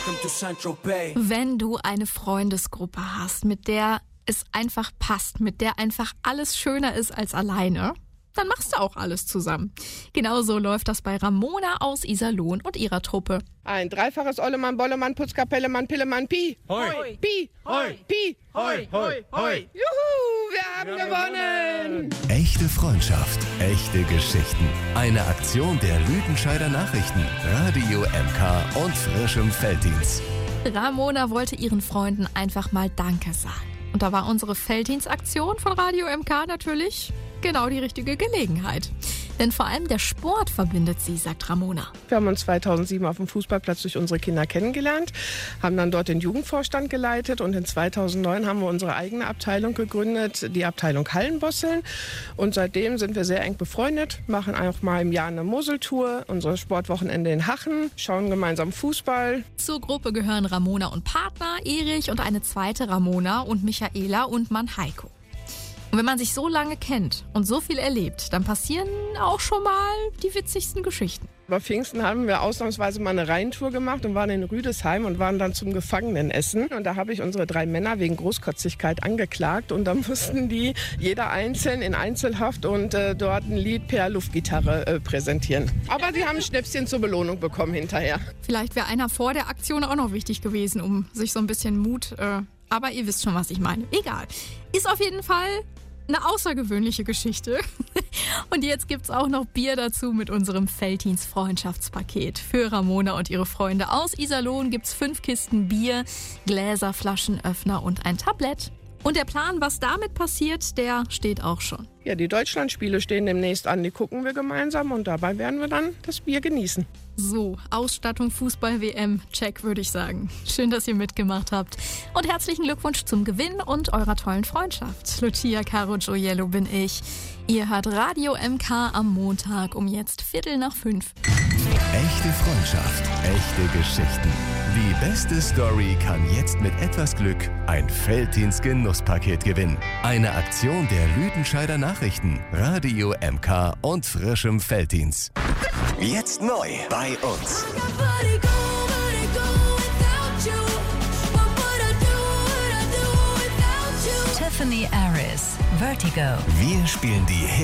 Welcome to Saint-Tropez. Wenn du eine Freundesgruppe hast, mit der es einfach passt, mit der einfach alles schöner ist als alleine, dann machst du auch alles zusammen. Genauso läuft das bei Ramona aus Iserlohn und ihrer Truppe. Ein dreifaches Ollemann, Bollemann, Putzkapellemann, Pillemann, Pi. Hoi. Pi. Hoi. Pi. Hoi, hoi, hoi. Juhu, wir haben gewonnen. Echte Freundschaft, echte Geschichten. Eine Aktion der Lüdenscheider Nachrichten, Radio MK und frischem Felddienst. Ramona wollte ihren Freunden einfach mal Danke sagen. Und da war unsere Felddienstaktion von Radio MK natürlich genau die richtige Gelegenheit. Denn vor allem der Sport verbindet sie, sagt Ramona. Wir haben uns 2007 auf dem Fußballplatz durch unsere Kinder kennengelernt, haben dann dort den Jugendvorstand geleitet und in 2009 haben wir unsere eigene Abteilung gegründet, die Abteilung Hallenbosseln. Und seitdem sind wir sehr eng befreundet, machen auch mal im Jahr eine Moseltour, unser Sportwochenende in Hachen, schauen gemeinsam Fußball. Zur Gruppe gehören Ramona und Partner Erich und eine zweite Ramona und Michaela und Mann Heiko. Und wenn man sich so lange kennt und so viel erlebt, dann passieren auch schon mal die witzigsten Geschichten. Bei Pfingsten haben wir ausnahmsweise mal eine Rheintour gemacht und waren in Rüdesheim und waren dann zum Gefangenenessen. Und da habe ich unsere 3 Männer wegen Großkotzigkeit angeklagt. Und da mussten die jeder einzeln in Einzelhaft und dort ein Lied per Luftgitarre präsentieren. Aber sie haben ein Schnäpschen zur Belohnung bekommen hinterher. Vielleicht wäre einer vor der Aktion auch noch wichtig gewesen, um sich so ein bisschen Mut... aber ihr wisst schon, was ich meine. Egal. Ist auf jeden Fall eine außergewöhnliche Geschichte. Und jetzt gibt's auch noch Bier dazu mit unserem Felddienst-Freundschaftspaket. Für Ramona und ihre Freunde aus Iserlohn gibt's 5 Kisten Bier, Gläser, Flaschenöffner und ein Tablett. Und der Plan, was damit passiert, der steht auch schon. Ja, die Deutschlandspiele stehen demnächst an, die gucken wir gemeinsam und dabei werden wir dann das Bier genießen. So, Ausstattung Fußball-WM, check würde ich sagen. Schön, dass ihr mitgemacht habt. Und herzlichen Glückwunsch zum Gewinn und eurer tollen Freundschaft. Lucia Caro Gioiello bin ich. Ihr hört Radio MK am Montag um jetzt 4:45. Echte Freundschaft, echte Geschichten. Die beste Story kann jetzt mit etwas Glück ein Felddienst-Genusspaket gewinnen. Eine Aktion der Lüdenscheider Nachrichten, Radio MK und frischem Felddienst. Jetzt neu bei uns. Tiffany Aris, Vertigo. Wir spielen die